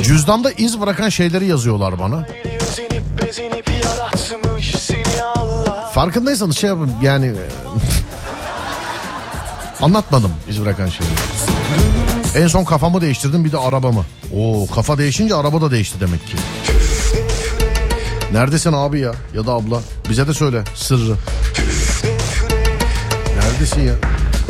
Cüzdanda iz bırakan şeyleri yazıyorlar bana. Farkındaysanız şey yapın yani... Anlatmadım iz bırakan şeyleri. En son kafamı değiştirdim, bir de arabamı. Oo, kafa değişince araba da değişti demek ki. Neredesin abi ya? Ya da abla. Bize de söyle sırrı. Neredesin ya?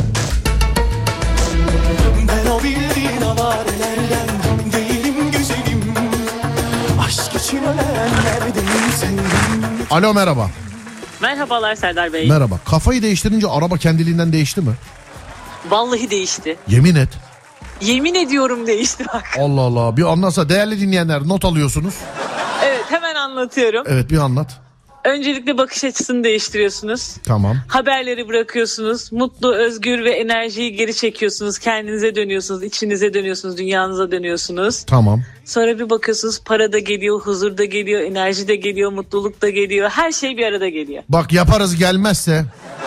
Ben o bildiğin avarelerden değilim güzelim. Aşk için ölenlerden sevdim. Alo, merhaba. Merhabalar Serdar Bey. Merhaba. Kafayı değiştirince araba kendiliğinden değişti mi? Vallahi değişti. Yemin et. Yemin ediyorum değişti bak. Allah Allah. Bir anlatsa, değerli dinleyenler, not alıyorsunuz. Evet, hemen anlatıyorum. Evet, bir anlat. Öncelikle bakış açısını değiştiriyorsunuz. Tamam. Haberleri bırakıyorsunuz. Mutlu, özgür ve enerjiyi geri çekiyorsunuz. Kendinize dönüyorsunuz, içinize dönüyorsunuz, dünyanıza dönüyorsunuz. Tamam. Sonra bir bakıyorsunuz, para da geliyor, huzur da geliyor, enerji de geliyor, mutluluk da geliyor. Her şey bir arada geliyor. Bak yaparız, gelmezse.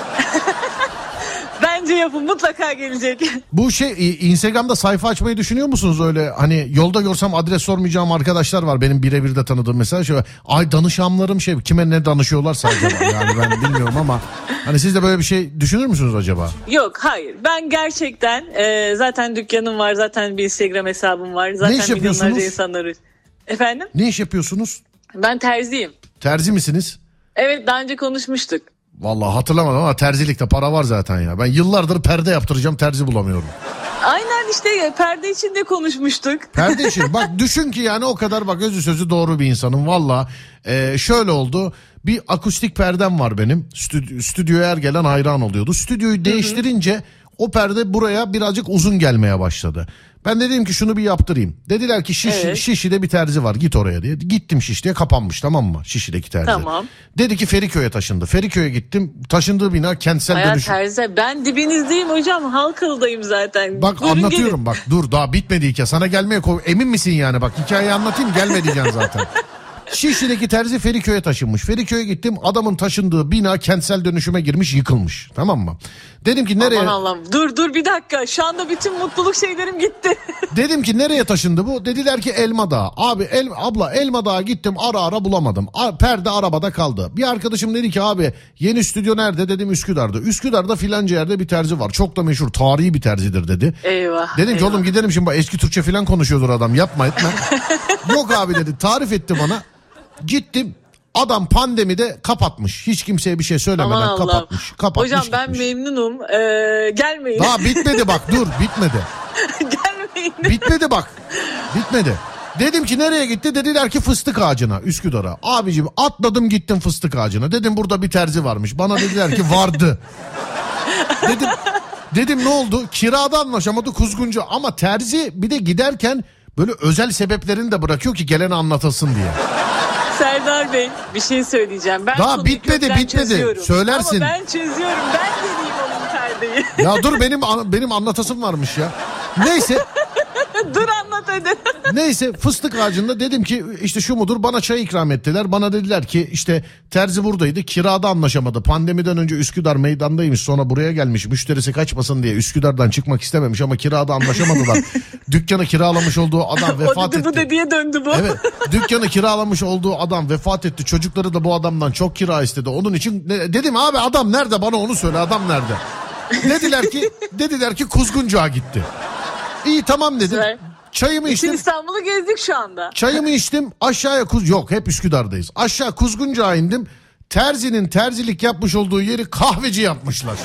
Bence yapın, mutlaka gelecek. Bu Instagram'da sayfa açmayı düşünüyor musunuz öyle? Hani yolda görsem adres sormayacağım arkadaşlar var benim birebir de tanıdığım, mesela şöyle ay danışanlarım kime ne danışıyorlarsa acaba, yani ben bilmiyorum ama hani siz de böyle bir şey düşünür müsünüz acaba? Yok, hayır, ben gerçekten zaten dükkanım var, zaten bir Instagram hesabım var, zaten ne iş yapıyorsunuz? milyonlarca insanları. Efendim? Ne iş yapıyorsunuz? Ben terziyim. Terzi misiniz? Evet, daha önce konuşmuştuk. Vallahi hatırlamadım ama terzilikte para var zaten ya. Ben yıllardır perde yaptıracağım, terzi bulamıyorum. Aynen işte, perde için de konuşmuştuk. Perde için bak, düşün ki yani o kadar bak, özü sözü doğru bir insanım valla. Şöyle oldu, bir akustik perdem var benim. Stüdyoya her gelen hayran oluyordu. Stüdyoyu değiştirince o perde buraya birazcık uzun gelmeye başladı. Ben dedim ki şunu bir yaptırayım. Dediler ki Şişli'de bir terzi var, git oraya diye. Gittim Şişli'ye, kapanmış, tamam mı? Şişli'deki terzi. Tamam. Dedi ki Feriköy'e taşındı. Feriköy'e gittim. Taşındığı bina kentsel dönüşüm. Terzi, ben dibinizdeyim hocam, Halkalı'dayım zaten. Bak Buyurun, anlatıyorum gelin. bak, dur daha bitmedi hikaye. Sana gelmeye emin misin yani? Bak hikayeyi anlatayım, gelme diyeceksin zaten. Şişli'deki terzi Feriköy'e taşınmış. Feriköy'e gittim, adamın taşındığı bina kentsel dönüşüme girmiş, yıkılmış, tamam mı? Dedim ki nereye? Aman Allah'ım, dur bir dakika, şu anda bütün mutluluk şeylerim gitti. Dedim ki nereye taşındı bu? Dediler ki Elmadağ. Abi abla Elmadağ'a gittim, ara bulamadım. Perde arabada kaldı. Bir arkadaşım dedi ki abi yeni stüdyo nerede? Dedim Üsküdar'da. Üsküdar'da filanca yerde bir terzi var. Çok da meşhur, tarihi bir terzidir dedi. Eyvah. Dedim ki oğlum gidelim şimdi, bak eski Türkçe filan konuşuyordur adam, yapma etme. Yok abi dedi, tarif etti bana. Gittim, adam pandemide kapatmış. Hiç kimseye bir şey söylemeden kapatmış. Hocam gitmiş. Ben memnunum. Gelmeyin. Daha bitmedi bak, dur bitmedi. Gelmeyin. Bitmedi bak. Bitmedi. Dedim ki nereye gitti? Dediler ki fıstık ağacına, Üsküdar'a. Abicim atladım gittim fıstık ağacına. Dedim burada bir terzi varmış. Bana dediler ki vardı. Dedim ne oldu? Kirada anlaşamadı Kuzguncu. Ama terzi bir de giderken böyle özel sebeplerini de bırakıyor ki gelene anlatılsın diye. Serdar Bey, bir şey söyleyeceğim. Ben daha bitmedi. Çözüyorum. Söylersin. Ama ben çözüyorum. Ben geleyim onun perdeyi. Ya dur, benim anlatasım varmış ya. Neyse. Dur anlat hadi. Neyse, fıstık ağacında dedim ki işte şu mudur, bana çay ikram ettiler. Bana dediler ki işte terzi buradaydı, kirada anlaşamadı. Pandemiden önce Üsküdar meydandaymış, sonra buraya gelmiş, müşterisi kaçmasın diye Üsküdar'dan çıkmak istememiş ama kirada anlaşamadılar. Dükkanı kiralamış olduğu adam vefat etti. Bu dediye döndü bu. Evet, dükkanı kiralamış olduğu adam vefat etti. Çocukları da bu adamdan çok kira istedi. Onun için dedim abi adam nerede, bana onu söyle, adam nerede? Dediler ki Kuzguncu'ya gitti. İyi tamam dedim. Güzel. Çayımı içtim. İstanbul'u gezdik şu anda. Çayımı içtim, aşağıya yok hep Üsküdar'dayız. Aşağı Kuzguncu'ya indim. Terzinin terzilik yapmış olduğu yeri kahveci yapmışlar.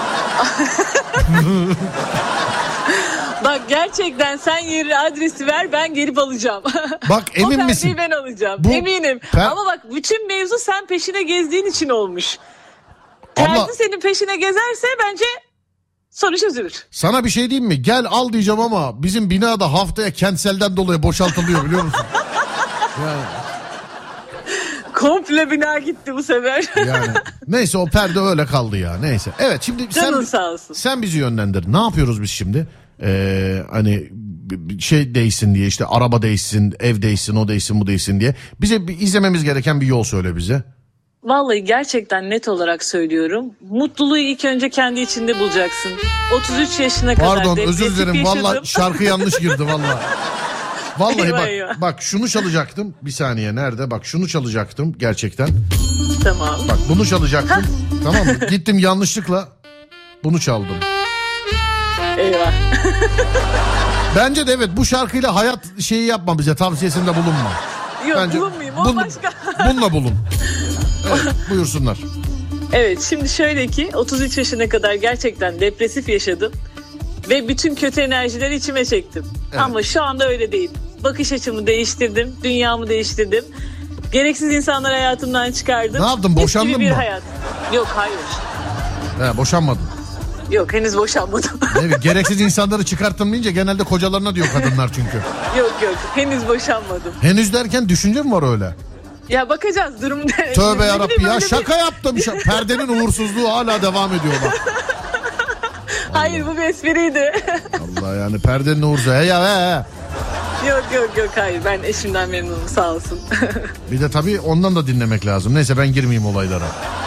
Bak gerçekten sen yeri, adresi ver, ben gelip alacağım. Bak emin misin? O perdeyi ben alacağım. Eminim. Ama bak bütün mevzu sen peşine gezdiğin için olmuş. Terzi senin peşine gezerse bence soru çözülür. Sana bir şey diyeyim mi? Gel al diyeceğim ama bizim binada haftaya kentselden dolayı boşaltılıyor, biliyor musun? Yani. Komple bina gitti bu sefer. Yani neyse, o perde öyle kaldı ya, neyse. Evet şimdi sen bizi yönlendir. Ne yapıyoruz biz şimdi? Hani şey değişsin diye, işte araba değişsin, ev değişsin, o değişsin, bu değişsin diye. Bize izlememiz gereken bir yol söyle bize. Vallahi gerçekten net olarak söylüyorum. Mutluluğu ilk önce kendi içinde bulacaksın. 33 yaşına kadar Pardon, depresif özür dilerim. yaşadım. Vallahi şarkı yanlış girdi vallahi. Vallahi Eyvah, bak eyvah. bak şunu çalacaktım. Bir saniye nerede? Bak şunu çalacaktım gerçekten. Tamam. Bak bunu çalacaktım. Tamam mı? Gittim yanlışlıkla bunu çaldım. Eyvah. Bence de evet bu şarkıyla hayat şeyi yapma bize, tavsiyesinde bulunma. Yok Bence bulunmayayım o başka. Bununla bulun. Evet, buyursunlar. Evet, şimdi şöyle ki 33 yaşına kadar gerçekten depresif yaşadım. Ve bütün kötü enerjileri içime çektim. Evet. Ama şu anda öyle değil. Bakış açımı değiştirdim, dünyamı değiştirdim. Gereksiz insanları hayatımdan çıkardım. Ne yaptın, Mis gibi boşandın bir mı? Yok hayır. Boşanmadın. Yok henüz boşanmadım. Evet, gereksiz insanları çıkarttım deyince genelde kocalarına diyor kadınlar çünkü. Yok henüz boşanmadım. Henüz derken düşünce mi var öyle? Ya bakacağız durumda. Tövbe yarabbim ya, şaka yaptım. Perdenin uğursuzluğu hala devam ediyor bak. Hayır bu bir espriydi. Allah yani perdenin uğursuzu. He. Yok hayır ben eşimden memnunum sağ olsun. Bir de tabii ondan da dinlemek lazım. Neyse ben girmeyeyim olaylara.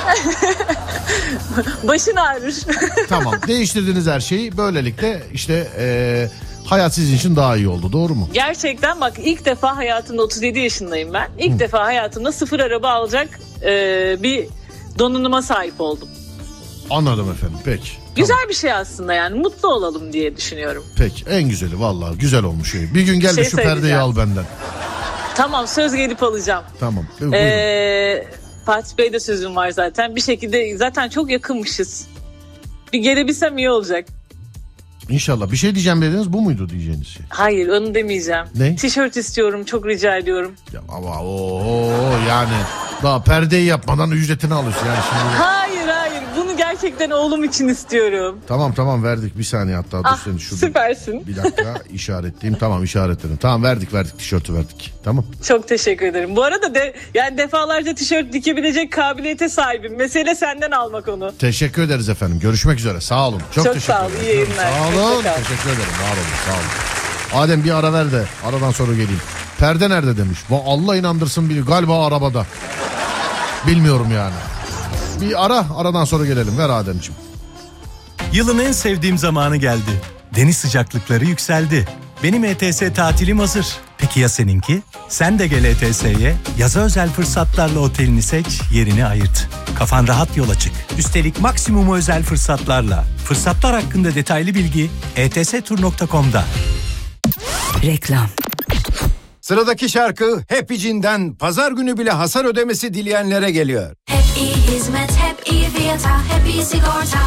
Başın ağrır. Tamam, değiştirdiniz her şeyi. Böylelikle işte hayat sizin için daha iyi oldu, doğru mu? Gerçekten bak ilk defa hayatımda 37 yaşındayım ben. İlk defa hayatımda sıfır araba alacak bir donanıma sahip oldum. Anladım efendim, peki. Güzel bir şey aslında yani mutlu olalım diye düşünüyorum. Peki, en güzeli vallahi güzel olmuş. Bir gün gel de Şey şu perdeyi söyleyeceğim. al benden. Tamam söz gelip alacağım. Tamam. Buyurun. Fatih Bey'de sözüm var zaten. Bir şekilde zaten çok yakınmışız. Bir gelebilsem iyi olacak. İnşallah. Bir şey diyeceğim dediniz, bu muydu diyeceğiniz şey? Hayır onu demeyeceğim. Ne? Tişört istiyorum çok rica ediyorum. Ya ama yani daha perdeyi yapmadan ücretini alıyorsun yani şimdi. Hayır bunu gerçekten oğlum için istiyorum. Tamam verdik, bir saniye hatta dur seni şurada. Süpersin. Bir dakika işaretleyeyim, tamam işaretledim. Tamam verdik tişörtü verdik. Tamam. Çok teşekkür ederim. Bu arada yani defalarca tişört dikebilecek kabiliyete sahibim. Mesele senden almak onu. Teşekkür ederiz efendim. Görüşmek üzere. Sağ olun. Çok teşekkür sağ ol, ederim. iyi yayınlar. Sağ olun. Hoşça kal. Teşekkür ederim. Var olun. Sağ olun. Adem bir ara ver de aradan sonra geleyim. Perde nerede demiş. Allah inandırsın biri. Galiba arabada. Bilmiyorum yani. Bir aradan sonra gelelim. Ver Ademciğim. Yılın en sevdiğim zamanı geldi. Deniz sıcaklıkları yükseldi. Benim ETS tatilim hazır. Peki ya seninki? Sen de gel ETS'ye. Yaza özel fırsatlarla otelini seç, yerini ayırt. Kafan rahat yola çık. Üstelik maksimum özel fırsatlarla. Fırsatlar hakkında detaylı bilgi etstur.com'da. Reklam. Sıradaki şarkı Happy Cin'den pazar günü bile hasar ödemesi dileyenlere geliyor. Hep iyi hizmet, hep iyi fiyata, hep iyi sigorta.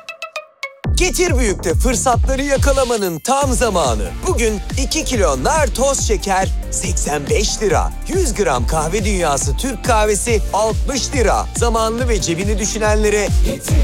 Getir Büyük'te fırsatları yakalamanın tam zamanı. Bugün 2 kilo nar toz şeker 85 lira. 100 gram kahve dünyası Türk kahvesi 60 lira. Zamanlı ve cebini düşünenlere